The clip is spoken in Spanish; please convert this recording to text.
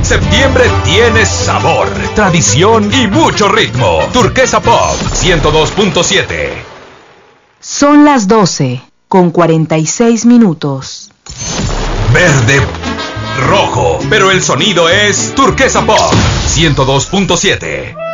Septiembre tiene sabor, tradición y mucho ritmo. Turquesa Pop 102.7. Son las 12:46. Verde, rojo, pero el sonido es Turquesa Pop 102.7.